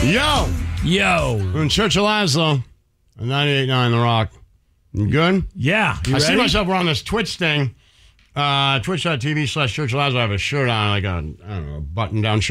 Yo. We're in Church of Laszlo, 98.9 The Rock. You good? Yeah. I see myself, we're on this Twitch thing. Twitch.tv/Church of Laszlo. I have a shirt on, like a button-down shirt.